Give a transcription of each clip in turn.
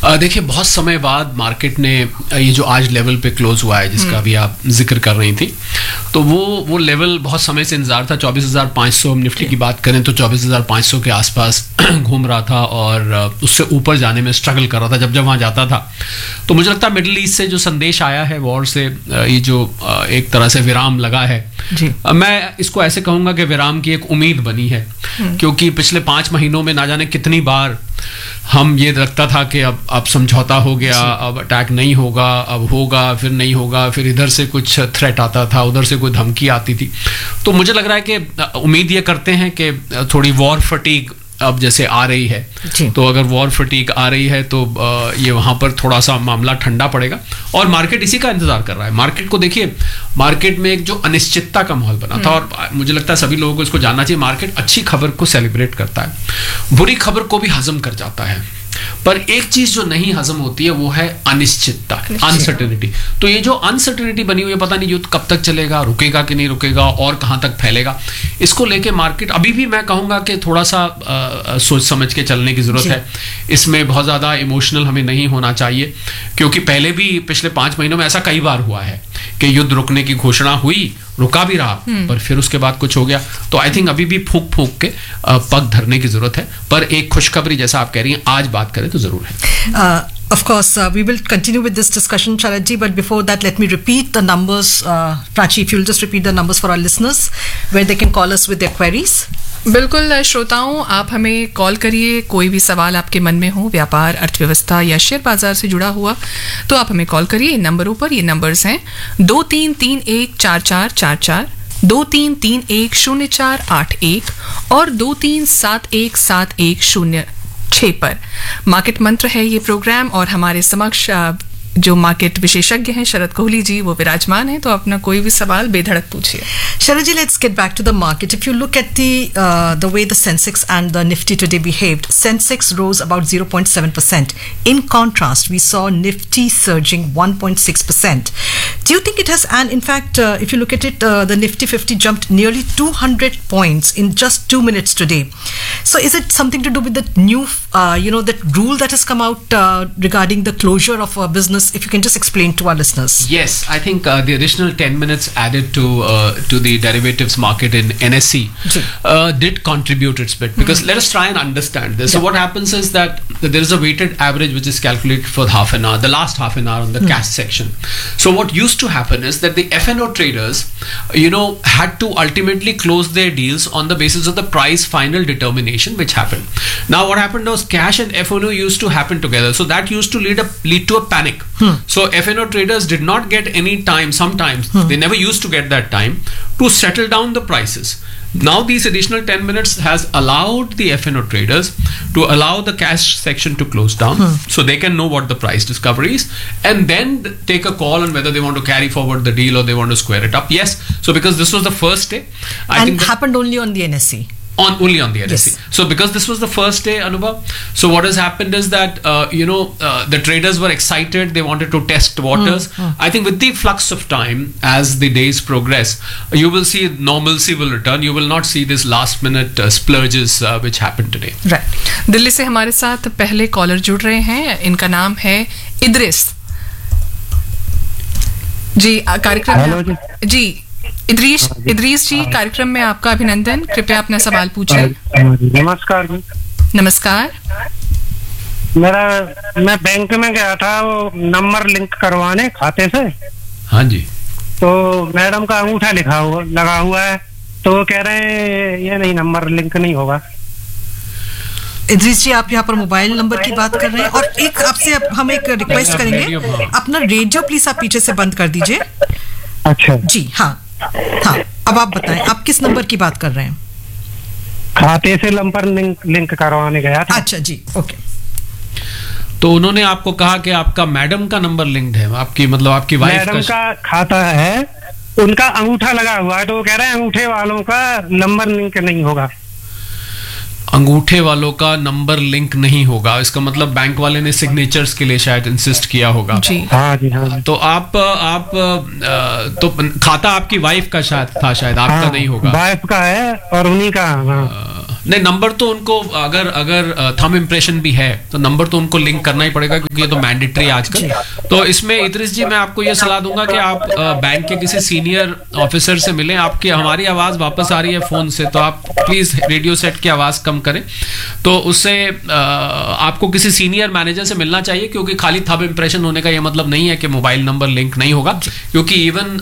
देखिए, बहुत समय बाद मार्केट ने ये जो आज लेवल पे क्लोज हुआ है जिसका भी आप जिक्र कर रही थी, तो वो लेवल बहुत समय से इंतजार था। 24,500 निफ्टी की बात करें तो 24,500 के आसपास घूम रहा था और उससे ऊपर जाने में स्ट्रगल कर रहा था। जब वहां जाता था तो मुझे लगता है मिडिल ईस्ट से जो संदेश आया है वॉर से, ये जो एक तरह से विराम लगा है जी। मैं इसको ऐसे कहूंगा कि विराम की एक उम्मीद बनी है, क्योंकि पिछले 5 महीनों में ना जाने कितनी बार हम ये लगता था कि अब समझौता हो गया, अब अटैक नहीं होगा, अब होगा, फिर नहीं होगा, फिर इधर से कुछ थ्रेट आता था, उधर से कोई धमकी आती थी। तो मुझे लग रहा है कि उम्मीद ये करते हैं कि थोड़ी वॉर फटीग अब जैसे आ रही है, तो अगर वॉर फटीग आ रही है तो ये वहां पर थोड़ा सा मामला ठंडा पड़ेगा और मार्केट इसी का इंतजार कर रहा है। मार्केट को देखिए, मार्केट में एक जो अनिश्चितता का माहौल बना था और मुझे लगता है सभी लोगों को इसको जानना चाहिए, मार्केट अच्छी खबर को सेलिब्रेट करता है, बुरी खबर को भी हजम कर जाता है, पर एक चीज जो नहीं हजम होती है वो है अनिश्चितता, अनसर्टेनिटी। तो ये जो अनसर्टेनिटी बनी हुई है, पता नहीं युद्ध कब तक चलेगा, रुकेगा कि नहीं रुकेगा और कहां तक फैलेगा, इसको लेके मार्केट अभी भी मैं कहूंगा कि थोड़ा सा सोच समझ के चलने की जरूरत है। इसमें बहुत ज्यादा इमोशनल हमें नहीं होना चाहिए, क्योंकि पहले भी पिछले 5 महीनों में ऐसा कई बार हुआ है कि युद्ध रुकने की घोषणा हुई, रुका भी रहा, पर फिर उसके बाद कुछ हो गया। तो आई थिंक अभी भी फूंक फूंक के पग धरने की जरूरत है, पर एक खुशखबरी जैसा आप कह रही हैं आज बात करें तो जरूर है। Of course, we will continue with this discussion, Sharad ji, but before that, let me repeat the numbers. Prachi, if you'll just repeat the numbers for our listeners, where they can call us with their queries. बिल्कुल श्रोताओं, आप हमें call करिए, कोई भी सवाल आपके मन में हो, व्यापार, अर्थव्यवस्था या शेयर बाजार से जुड़ा हुआ, तो आप हमें कॉल करिए इन नंबरों पर। ये नंबर्स हैं 23314444, 23310481 और 23717106 पर। मार्केट मंत्र है ये प्रोग्राम और हमारे समक्ष जो मार्केट विशेषज्ञ हैं शरद कोहली जी वो विराजमान हैं, तो अपना कोई भी सवाल बेधड़क पूछिए। Sharad ji, let's get back to the market. If you look at the way the Sensex and the Nifty today behaved, Sensex rose about 0.7%. In contrast, we saw Nifty surging 1.6%. Do you think it has, and in fact, if you look at it, the Nifty 50 jumped nearly 200 points in just 2 minutes today. So is it something to do with the new, that rule that has come out regarding the closure of a business? If you can just explain to our listeners. Yes, I think the additional 10 minutes added to the derivatives market in NSE did contribute its bit, because let us try and understand this. So what happens is that there is a weighted average which is calculated for half an hour, the last half an hour on the cash section. So what used to happen is that the FNO traders, had to ultimately close their deals on the basis of the price final determination which happened. Now what happened was cash and FNO used to happen together. So that used to lead to a panic. So FNO traders did not get any time, sometimes they never used to get that time to settle down the prices. Now these additional 10 minutes has allowed the FNO traders to allow the cash section to close down, so they can know what the price discovery is and then take a call on whether they want to carry forward the deal or they want to square it up. Yes, so because this was the first day, I think happened only on the NSE. Only on the NSE. Yes. So because this was the first day, Anubhav, so what has happened is that the traders were excited, they wanted to test waters. I think with the flux of time, as the days progress, you will see normalcy will return. You will not see this last minute splurges which happened today. Right. Delhi से हमारे साथ पहले collar जुड़ रहे हैं, इनका नाम है इद्रिस जी। कार्यक्रम जी इद्रीस जी, कार्यक्रम में आपका अभिनंदन। कृपया अपना सवाल पूछें। नमस्कार जी। नमस्कार। मैं बैंक में गया था वो नंबर लिंक करवाने खाते से। हाँ जी। तो मैडम का अंगूठा लगा हुआ है, तो वो कह रहे हैं ये नहीं, नंबर लिंक नहीं होगा। इद्रीस जी, आप यहाँ पर मोबाइल नंबर की बात कर रहे हैं और एक आपसे हम एक रिक्वेस्ट करेंगे, अपना रेडियो प्लीज आप पीछे से बंद कर दीजिए। अच्छा जी, हाँ, अब आप बताएं, आप किस नंबर की बात कर रहे हैं? खाते से नंबर लिंक करवाने गया था। अच्छा जी, ओके। तो उन्होंने आपको कहा कि आपका मैडम का नंबर लिंक्ड है, आपकी वाइफ मैडम का खाता है, उनका अंगूठा लगा हुआ है, तो वो कह रहे हैं अंगूठे वालों का नंबर लिंक नहीं होगा। अंगूठे वालों का नंबर लिंक नहीं होगा, इसका मतलब बैंक वाले ने सिग्नेचर्स के लिए शायद इंसिस्ट किया होगा। जी हाँ जी, हाँ। तो आप तो खाता आपकी वाइफ का शायद था, शायद आपका नहीं होगा। वाइफ का है और उन्हीं का। हाँ। नहीं, नंबर तो उनको अगर थंब इम्प्रेशन भी है तो नंबर तो उनको लिंक करना ही पड़ेगा, क्योंकि ये तो मैंडेटरी है आजकल। तो इसमें इद्रिस जी मैं आपको ये सलाह दूंगा कि आप बैंक के किसी सीनियर ऑफिसर से मिलें। आपकी हमारी आवाज वापस आ रही है फोन से, तो आप प्लीज रेडियो सेट की आवाज कम करें। तो उससे आपको किसी सीनियर मैनेजर से मिलना चाहिए, क्योंकि खाली थंब इम्प्रेशन होने का ये मतलब नहीं है कि मोबाइल नंबर लिंक नहीं होगा। क्योंकि इवन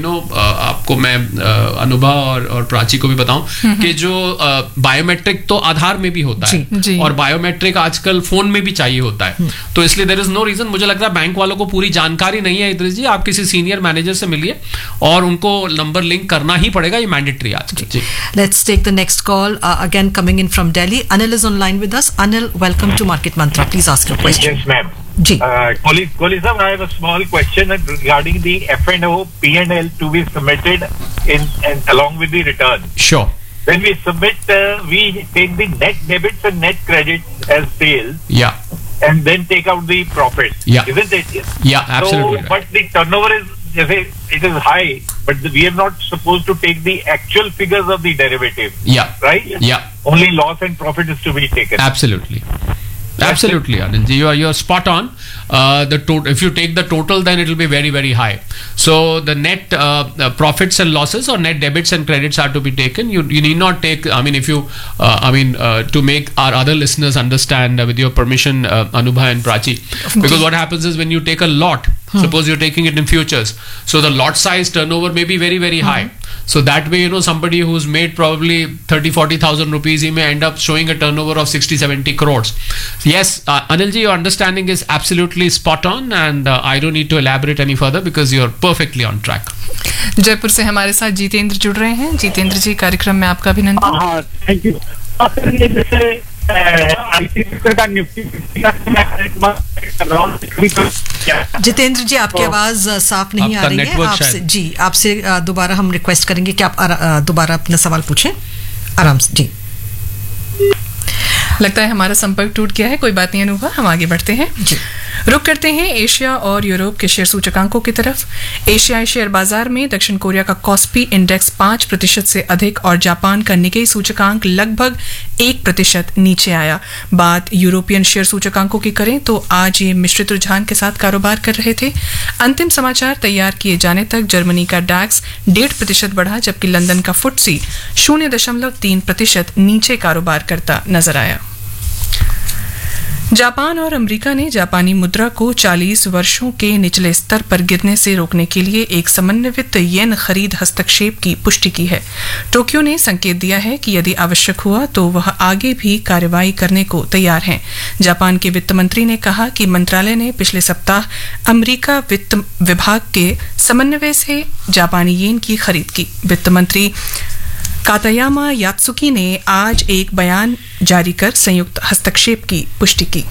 आपको मैं अनुभव और प्राची को भी बताऊं कि जो बायोमेट्रिक तो आधार में भी होता है, और बायोमेट्रिक आजकल फोन में भी चाहिए होता है। तो इसलिए देयर इज नो रीजन, मुझे लगता है बैंक वालों को पूरी जानकारी नहीं है। इद्रिस जी, आप किसी सीनियर मैनेजर से मिलिए और उनको नंबर लिंक करना ही पड़ेगा, ये मैंडेटरी आजकल। Let's take the next call. Again, coming in from Delhi. Anil is online with us. Anil, welcome to Market Mantra. Please ask your question. Yes, ma'am. Ji. Kohli sir, I have a small question regarding the F&O P&L to be submitted along with the return. Sure. When we submit, we take the net debits and net credits as sales. Yeah. And then take out the profits. Yeah. Isn't it? Yeah, absolutely. So, but the turnover is, it is high, but we are not supposed to take the actual figures of the derivative. Yeah. Right? Yeah. Only loss and profit is to be taken. Absolutely. Absolutely, Anil. You are spot on. If you take the total, then it will be very, very high. So the net profits and losses or net debits and credits are to be taken. You need not take. I mean, if you, to make our other listeners understand, with your permission, Anubha and Prachi, because what happens is when you take a lot, suppose you're taking it in futures, so the lot size turnover may be very, very high. So that way, somebody who's made probably 30,000-40,000 rupees, he may end up showing a turnover of 60-70 crores. Yes, Anilji, your understanding is absolutely spot on, and I don't need to elaborate any further because you're perfectly on track. Jaipur से हमारे साथ जितेंद्र जुड़ रहे हैं। जितेंद्र जी, कार्यक्रम में आपका अभिनंदन। हाँ, थैंक यू। जैसे आईटी सेक्टर का निफ्टी जितेंद्र जी, आपकी आवाज साफ नहीं आ रही है। आपसे दोबारा हम रिक्वेस्ट करेंगे कि आप दोबारा अपना सवाल पूछें आराम से। जी, लगता है हमारा संपर्क टूट गया है। कोई बात नहीं अनुभव, हम आगे बढ़ते हैं। रुक करते हैं एशिया और यूरोप के शेयर सूचकांकों की तरफ। एशियाई शेयर बाजार में दक्षिण कोरिया का कॉस्पी इंडेक्स 5% से अधिक और जापान का निकेई सूचकांक लगभग 1% नीचे आया। बात यूरोपियन शेयर सूचकांकों की करें तो आज ये मिश्रित रुझान के साथ कारोबार कर रहे थे। अंतिम समाचार तैयार किए जाने तक जर्मनी का डैक्स 1.5% बढ़ा, जबकि लंदन का फुट्सी 0.3% नीचे कारोबार करता नजर आया। जापान और अमेरिका ने जापानी मुद्रा को 40 वर्षों के निचले स्तर पर गिरने से रोकने के लिए एक समन्वित येन खरीद हस्तक्षेप की पुष्टि की है। टोक्यो ने संकेत दिया है कि यदि आवश्यक हुआ तो वह आगे भी कार्रवाई करने को तैयार है। जापान के वित्त मंत्री ने कहा कि मंत्रालय ने पिछले सप्ताह अमेरिका वित्त विभाग के समन्वय से जापानी येन की खरीद की। वित्त मंत्री कातायामा यात्सुकी ने आज एक बयान जारी कर संयुक्त हस्तक्षेप की पुष्टि की।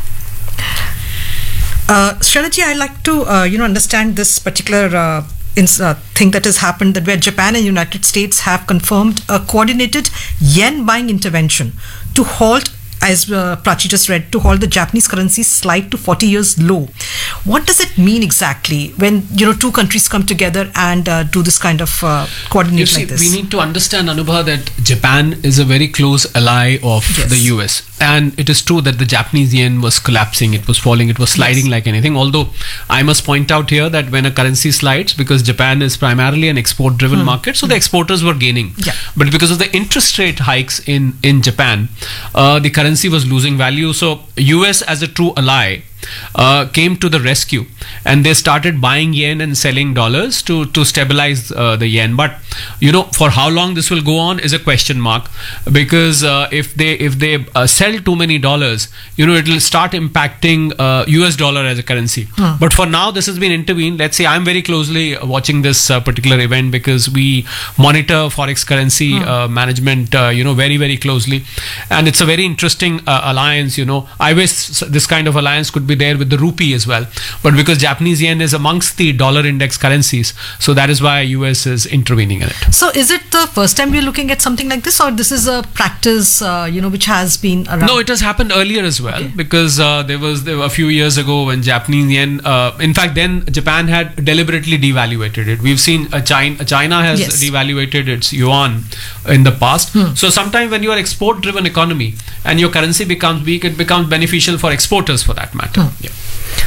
Shalaji, I'd like to understand this particular thing that has happened, that where Japan and United States have confirmed a coordinated yen buying intervention to halt, as Prachi just read, to halt the Japanese currency slide to 40 years low. What does it mean exactly when two countries come together and do this kind of coordinate like this? We need to understand, Anubha, that Japan is a very close ally of the US. And it is true that the Japanese yen was collapsing, it was falling, it was sliding like anything. Although I must point out here that when a currency slides, because Japan is primarily an export-driven market, so the exporters were gaining. But because of the interest rate hikes in Japan, the currency was losing value. So US, as a true ally, came to the rescue, and they started buying yen and selling dollars to stabilize the yen. But for how long this will go on is a question mark, because if they sell too many dollars, it will start impacting US dollar as a currency. But for now, this has been intervened. Let's say I'm very closely watching this particular event, because we monitor forex currency management very, very closely, and it's a very interesting alliance. I wish this kind of alliance could be be there with the rupee as well. But because Japanese yen is amongst the dollar index currencies, so that is why US is intervening in it. So is it the first time we're looking at something like this, or this is a practice, which has been around? No, it has happened earlier as well, because there were a few years ago when Japanese yen, in fact, then Japan had deliberately devaluated it. We've seen China has devaluated its yuan in the past. So sometimes when you are export-driven economy and your currency becomes weak, it becomes beneficial for exporters for that matter. Yeah.